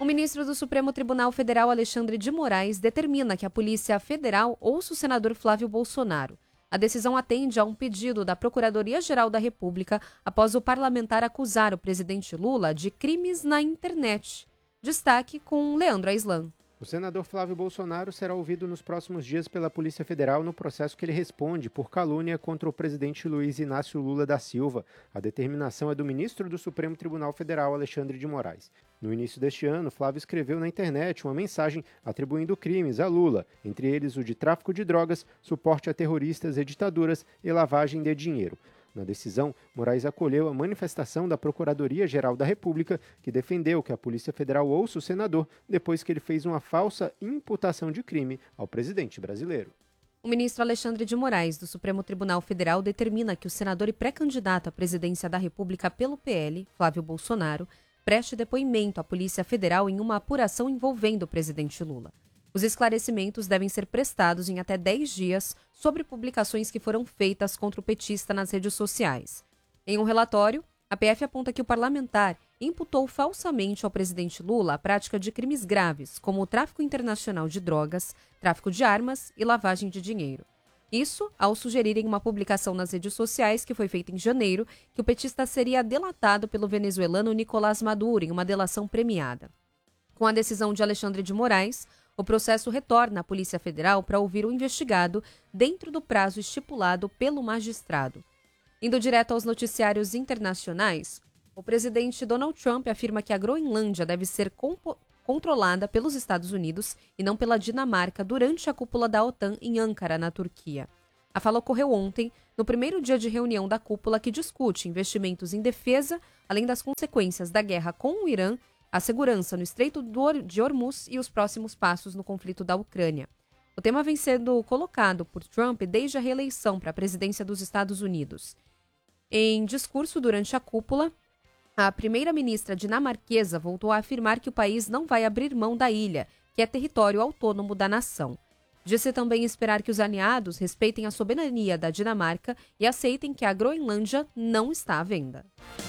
ministro do Supremo Tribunal Federal, Alexandre de Moraes, determina que a Polícia Federal ouça o senador Flávio Bolsonaro. A decisão atende a um pedido da Procuradoria-Geral da República após o parlamentar acusar o presidente Lula de crimes na internet. Destaque com Leandro Aislan. O senador Flávio Bolsonaro será ouvido nos próximos dias pela Polícia Federal no processo que ele responde por calúnia contra o presidente Luiz Inácio Lula da Silva. A determinação é do ministro do Supremo Tribunal Federal, Alexandre de Moraes. No início deste ano, Flávio escreveu na internet uma mensagem atribuindo crimes a Lula, entre eles o de tráfico de drogas, suporte a terroristas e ditaduras e lavagem de dinheiro. Na decisão, Moraes acolheu a manifestação da Procuradoria-Geral da República, que defendeu que a Polícia Federal ouça o senador depois que ele fez uma falsa imputação de crime ao presidente brasileiro. O ministro Alexandre de Moraes, do Supremo Tribunal Federal, determina que o senador e pré-candidato à presidência da República pelo PL, Flávio Bolsonaro, preste depoimento à Polícia Federal em uma apuração envolvendo o presidente Lula. Os esclarecimentos devem ser prestados em até 10 dias sobre publicações que foram feitas contra o petista nas redes sociais. Em um relatório, a PF aponta que o parlamentar imputou falsamente ao presidente Lula a prática de crimes graves, como o tráfico internacional de drogas, tráfico de armas e lavagem de dinheiro. Isso ao sugerirem uma publicação nas redes sociais que foi feita em janeiro que o petista seria delatado pelo venezuelano Nicolás Maduro em uma delação premiada. Com a decisão de Alexandre de Moraes, o processo retorna à Polícia Federal para ouvir o investigado dentro do prazo estipulado pelo magistrado. Indo direto aos noticiários internacionais, o presidente Donald Trump afirma que a Groenlândia deve ser controlada pelos Estados Unidos e não pela Dinamarca durante a cúpula da OTAN em Ankara, na Turquia. A fala ocorreu ontem, no primeiro dia de reunião da cúpula que discute investimentos em defesa, além das consequências da guerra com o Irã, a segurança no Estreito de Hormuz e os próximos passos no conflito da Ucrânia. O tema vem sendo colocado por Trump desde a reeleição para a presidência dos Estados Unidos. Em discurso durante a cúpula, a primeira-ministra dinamarquesa voltou a afirmar que o país não vai abrir mão da ilha, que é território autônomo da nação. Disse também esperar que os aliados respeitem a soberania da Dinamarca e aceitem que a Groenlândia não está à venda.